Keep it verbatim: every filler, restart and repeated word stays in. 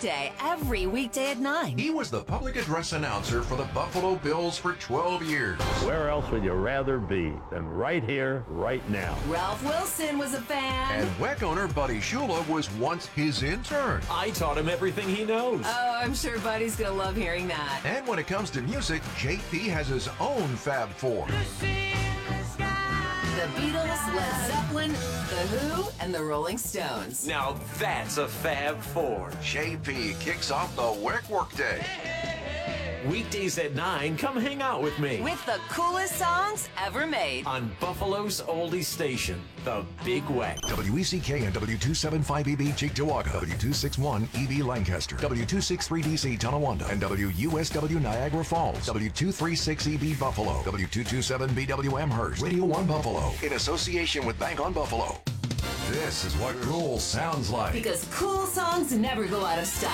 Workday every weekday at nine. He was the public address announcer for the Buffalo Bills for twelve years. Where else would you rather be than right here, right now? Ralph Wilson was a fan. And W E C owner Buddy Shula was once his intern. I taught him everything he knows. Oh, I'm sure Buddy's gonna love hearing that. And when it comes to music, J P has his own Fab Four. The Beatles, Led Zeppelin, The Who, and the Rolling Stones. Now that's a Fab Four. J P kicks off the W E C Workday. Weekdays at nine, come hang out with me. With the coolest songs ever made. On Buffalo's oldie station, the Big W E C. W E C K and W two seventy-five E B Cheektowaga, W two sixty-one E B Lancaster, W two sixty-three D C Tonawanda, and W U S W Niagara Falls, W two thirty-six E B Buffalo, W two twenty-seven B W Amherst, Radio one Buffalo, in association with Bank on Buffalo. This is what cool sounds like. Because cool songs never go out of style.